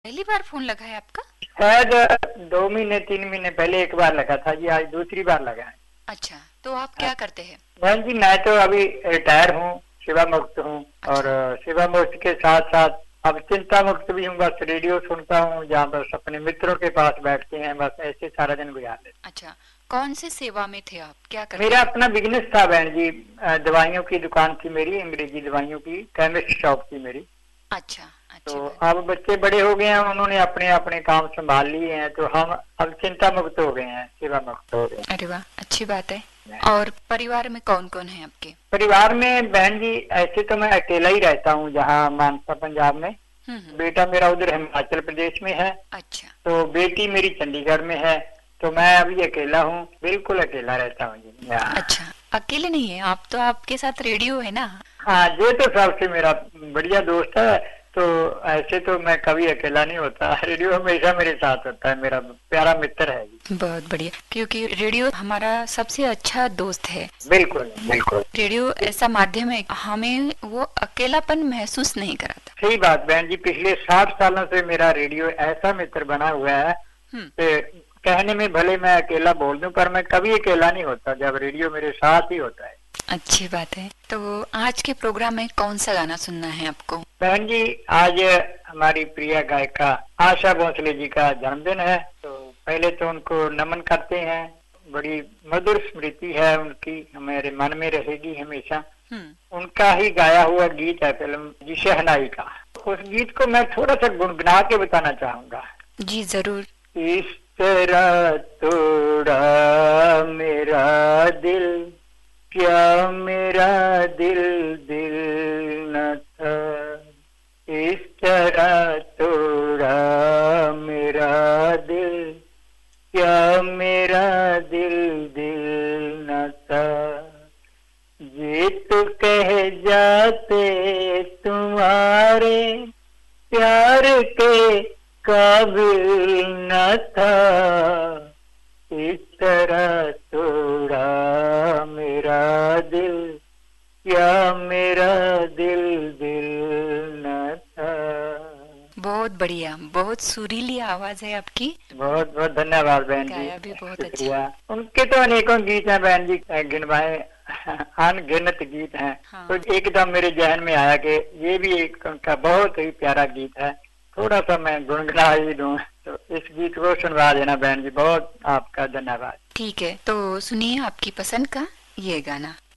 पहली बार फोन लगा है आपका? शायद 2 महीने 3 महीने पहले एक बार लगा था जी, आज दूसरी बार लगा है। अच्छा, तो आप क्या करते हैं? बहन जी, मैं तो अभी रिटायर हूँ, सेवा मुक्त हूँ। और अच्छा। सेवा मुक्त के साथ साथ अब चिंता मुक्त भी हूँ। बस रेडियो सुनता हूँ, जहाँ बस अपने मित्रों के पास बैठते हैं, बस ऐसे सारा दिन गुजार लेते। अच्छा, कौन से सेवा में थे आप, क्या करते मेरा थे? अपना बिजनेस था बहन जी, दवाइयों की दुकान थी मेरी, अंग्रेजी दवाइयों की केमिस्ट शॉप थी मेरी। अच्छा, अच्छी तो बात है। अब बच्चे बड़े हो गए हैं, उन्होंने अपने अपने काम संभाल लिए हैं, तो हम अब चिंता मुक्त हो गए हैं, सेवा मुक्त हो गए अरे वाह, अच्छी बात है। हैं। और परिवार में कौन कौन है आपके? परिवार में बहन जी ऐसे तो मैं अकेला ही रहता हूँ, जहाँ मानसा पंजाब में। हम्म। बेटा मेरा उधर हिमाचल प्रदेश में है, अच्छा। तो बेटी मेरी चंडीगढ़ में है। तो मैं अभी अकेला हूँ, बिल्कुल अकेला रहता हूँ जी। अच्छा, अकेले नहीं है आप तो, आपके साथ रेडियो है ना। हाँ, ये तो सबसे मेरा बढ़िया दोस्त है। तो ऐसे तो मैं कभी अकेला नहीं होता, रेडियो हमेशा मेरे साथ होता है, मेरा प्यारा मित्र है जी। बहुत बढ़िया, क्योंकि रेडियो हमारा सबसे अच्छा दोस्त है। बिल्कुल बिल्कुल। रेडियो ऐसा माध्यम है, हमें वो अकेलापन महसूस नहीं कराता। सही बात बहन जी, पिछले 60 सालों से मेरा रेडियो ऐसा मित्र बना हुआ है हम्म। कि कहने में भले मैं अकेला बोल दूं, पर मैं कभी अकेला नहीं होता जब रेडियो मेरे साथ ही होता है। अच्छी बात है। तो आज के प्रोग्राम में कौन सा गाना सुनना है आपको? बहन जी, आज हमारी प्रिय गायिका आशा भोसले जी का जन्मदिन है, तो पहले तो उनको नमन करते हैं। बड़ी मधुर स्मृति है उनकी, हमारे मन में रहेगी हमेशा। उनका ही गाया हुआ गीत है फिल्म जी शहनाई का। उस गीत को मैं थोड़ा सा गुनगुना के बताना चाहूंगा। जी जरूर। इस तरह तोड़ा मेरा दिल, क्या मेरा दिल दिल न था। इस तरह तोड़ा मेरा दिल, क्या मेरा दिल दिल न था। ये तो कह जाते तुम्हारे प्यार के काबिल न था। इस तरह तोड़ा मेरा दिल, क्या मेरा दिल दिल न था। बहुत बढ़िया, बहुत सुरीली आवाज है आपकी। बहुत बहुत धन्यवाद बहन जी, गाया भी बहुत अच्छा। शुक्रिया। उनके तो अनेकों गीत हैं बहन जी, गिनवाए अनगिनत गीत हैं। तो हाँ। एकदम मेरे जहन में आया कि ये भी एक उनका बहुत ही प्यारा गीत है, थोड़ा सा मैं गुनगुना ही दूं। तो इस गीत को सुनवा देना बहन जी, बहुत आपका धन्यवाद। ठीक है, तो सुनिए आपकी पसंद का ये गाना।